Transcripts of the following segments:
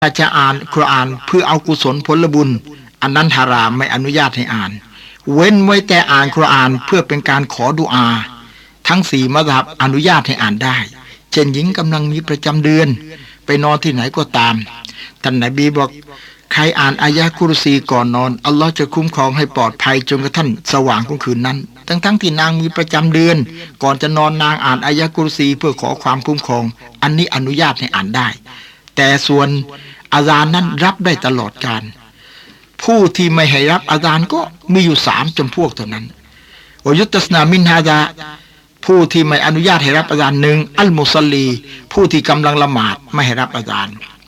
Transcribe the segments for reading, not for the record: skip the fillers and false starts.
ถ้าจะอ่านกุรอานเพื่อเอากุศลผลบุญอันนั้นฮารามไม่อนุญาตให้อ่านเว้นไว้แต่อ่านกุรอานเพื่อเป็นการขอดุอาทั้ง4มัซฮับอนุญาตให้อ่านได้เช่นหญิงกำลังมีประจำเดือนไปนอนที่ไหนก็ตามท่านนบีบอกใครอ่านอายะกุรซีก่อนนอนอัลลอฮ์จะคุ้มครองให้ปลอดภัยจนกระทั่งสว่างของคืนนั้นทั้งที่นางมีประจำเดือนก่อนจะนอนนางอ่านอายะกุรซีเพื่อขอความคุ้มครองอันนี้อนุญาตให้อ่านได้แต่ส่วนอาซานนั้นรับได้ตลอดกาลผู้ที่ไม่ให้รับอาซานก็มีอยู่3จำพวกเท่านั้นวยุตัสนามินฮาดาผู้ที่ไม่อนุญาตให้รับอาซาน1อัลมุซัลลีผู้ที่กำลังละหมาดไม่ให้รับอาซาน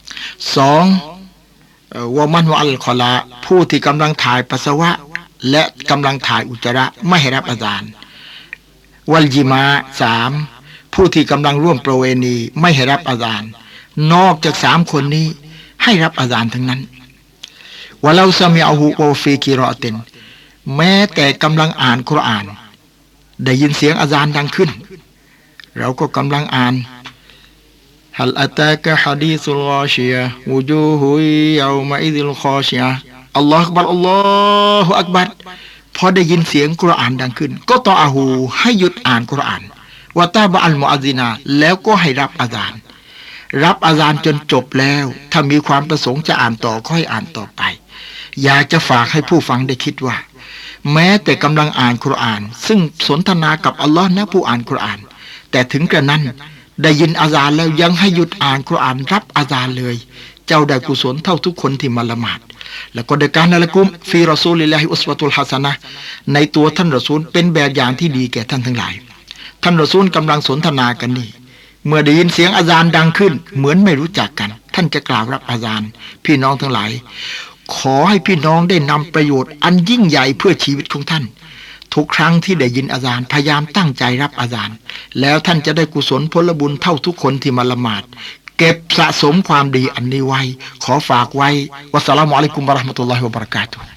2วะมันวะอัลคอลาผู้ที่กำลังถ่ายปัสสาวะและกำลังถ่ายอุจจาระไม่ให้รับอาซานวัลญิมา3ผู้ที่กำลังร่วมประเวณีไม่ให้รับอาซานนอกจาก3คนนี้ให้รับอาซานทั้งนั้นวะลาซะมิอะฮูวะฟีกิรอตินแม้แต่กำลังอ่านกุรอานได้ยินเสียงอาซานดังขึ้นเราก็กำลังอ่านฮัลอะตากะฮะดีซุลกอชิยะวุจูฮุยะอมะอิซิลคอชิยะอัลลอฮุอักบัรอัลลอฮุอักบัรพอได้ยินเสียงกุรอานดังขึ้นก็ตออะฮูให้หยุดอ่านกุรอานวะตาบะอัลมุอัซซินาแล้วก็ให้รับอาซานจนจบแล้วถ้ามีความประสงค์จะอ่านต่อก็ให้อ่านต่อไปอยากจะฝากให้ผู้ฟังได้คิดว่าแม้แต่กำลังอ่านกุรอานซึ่งสนทนากับอัลลอฮ์นะผู้อ่านกุรอานแต่ถึงกระนั้นได้ยินอาซานแล้วยังให้หยุดอ่านกุรอานรับอาซานเลยเจ้าได้กุศลเท่าทุกคนที่มาละหมาดแล้วก็ได้การละกุมฟีรอซูลิลลาฮิอุสวะตุลฮะซะนะห์ในตัวท่านรอซูลเป็นแบบอย่างที่ดีแก่ท่านทั้งหลายท่านรอซูลกำลังสนทนากันนี่เมื่อได้ยินเสียงอาซานดังขึ้นเหมือนไม่รู้จักกันท่านจะกล่าวรับอาซานพี่น้องทั้งหลายขอให้พี่น้องได้นำประโยชน์อันยิ่งใหญ่เพื่อชีวิตของท่านทุกครั้งที่ได้ยินอาซานพยายามตั้งใจรับอาซานแล้วท่านจะได้กุศลผลบุญเท่าทุกคนที่มาละหมาดเก็บสะสมความดีอันนี้ไว้ขอฝากไว้วัสสลามุอะลัยกุมวะเราะห์มะตุลลอฮิวะบะเราะกาตุฮ์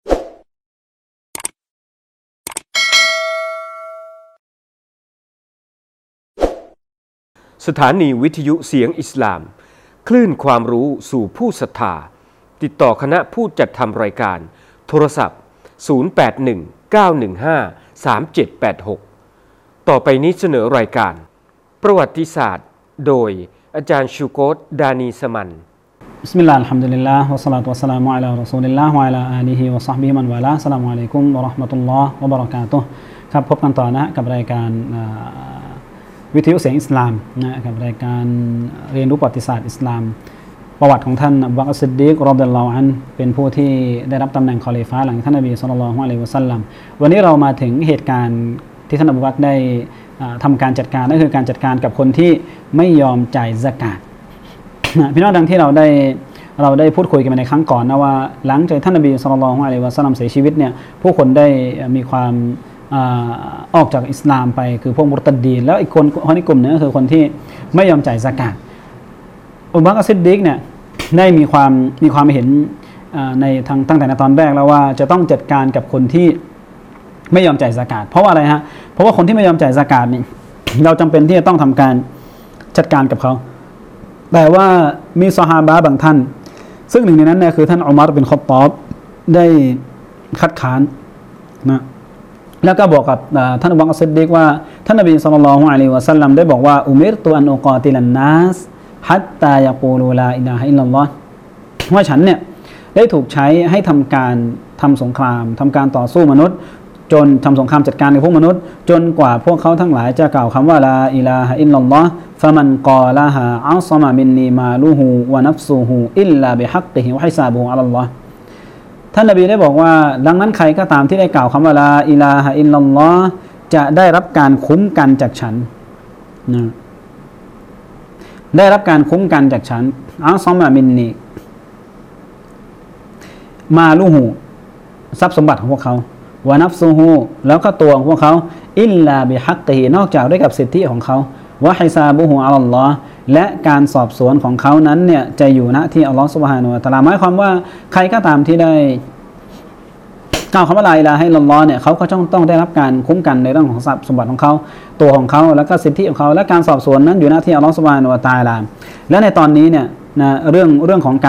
สถานีวิทยุเสียงอิสลามคลื่นความรู้สู่ผู้ศรัทธาติดต่อคณะผู้จัดทำรายการโทรศัพท์0819153786ต่อไปนี้เสนอรายการประวัติศาสตร์โดยอาจารย์ชูโกตดานีสมันบิสมิลลาฮิรเราะห์มานิรเราะฮีมวะศศอลาตุวัสสลามุอะลารอซูลิลลาฮ์วะอะลาอาลิฮิวะศอฮบิฮิมันวะลาอัสสลามุอะลัยกุมวะเราะห์มะตุลลอฮ์วะบะเราะกาตุฮ์ครับพบกันต่อนะกับรายการวิทยุเสียงอิสลามนะกับรายการเรียนรู้ประวัติศาสตร์อิสลามประวัติของท่านอบูบักร ซิดดีก รอฎิยัลลอฮุอันฮุเป็นผู้ที่ได้รับตำแหน่งคอลิฟะห์หลังท่านนบีศ็อลลัลลอฮุอะลัยฮิวะซัลลัมวันนี้เรามาถึงเหตุการณ์ที่ท่านอบูบักรได้ทำการจัดการนั่นคือการจัดการกับคนที่ไม่ยอมจ่ายซะกาตพี่น้องดังที่เราได้พูดคุยกันในครั้งก่อนนะว่าหลังจากท่านนบีศ็อลลัลลอฮุอะลัยฮิวะซัลลัมเสียชีวิตเนี่ยผู้คนได้มีความออกจากอิสลามไปคือพวกมุรตัดดีนแล้วอีกคนในกลุ่มนึงก็คือคนที่ไม่ยอมจ่ายซะกาตอบูบักร ซิดดีกเนี่ยได้มีความเห็นในตั้งแต่ในตอนแรกแล้วว่าจะต้องจัดการกับคนที่ไม่ยอมจ่ายซะกาตเพราะว่าอะไรฮะเพราะว่าคนที่ไม่ยอมจ่ายซะกาตนี่เราจำเป็นที่จะต้องทำการจัดการกับเขาแต่ว่ามีซอฮาบะห์บางท่านซึ่งหนึ่งในนั้นเนี่ยคือท่านอุมัร บิน ค็อฏฏอบได้คัดค้านนะแล้วก็บอกกับท่านอบูบักร ซิดดีกว่าท่านนบีศ็อลลัลลอฮุอะลัยฮิวะซัลลัมได้บอกว่าอุมิรตุอันอุกอติลันนัสฮัตตายะกูลูลาอิลาฮะอิลลัลลอฮ์ว่าฉันเนี่ยได้ถูกใช้ให้ทำการทำสงครามทำการต่อสู้มนุษย์จนทำสงครามจัดการกับพวกมนุษย์จนกว่าพวกเขาทั้งหลายจะกล่าวคำว่าลาอิลาฮะอิลลัลลอฮ์ฟะมันกอละฮาอัศมะมินนีมาลูฮูวะนัฟซุฮูอิลลาบิฮักกิฮิวะฮิซาบุฮูอะลัลลอฮ์ท่านนบีได้บอกว่าดังนั้นใครก็ตามที่ได้กล่าวคำว่าลาอิลาฮะอิลลัลลอฮ์จะได้รับการคุ้มกันจากฉันนะได้รับการคุ้มกันจากฉันอัศมะมินนีมาลูฮูทรัพย์สมบัติของพวกเขาวะนัฟซุฮูแล้วก็ตัวของพวกเขาอิลลาบิฮักกิฮินอกจากด้วยกับสิทธิของเขาวะฮิซาบุฮูอะลัลลอฮ์และการสอบสวนของเขานั้นเนี่ยจะอยู่ณที่อัลลอฮ์ซุบฮานะฮูวะตะอาลาหมายความว่าใครก็ตามที่ได้กล่าวคำว่าลาอิลาฮะอิลลัลลอฮ์เนี่ยเขาก็ต้องได้รับการคุ้มกันในเรื่องของทรัพย์สมบัติของเขาตัวของเขาแล้วก็สิทธิของเขาและการสอบสวนนั้นอยู่ณที่อัลลอฮ์ซุบฮานะฮูวะตะอาลาและในตอนนี้เนี่ยนะเรื่องของ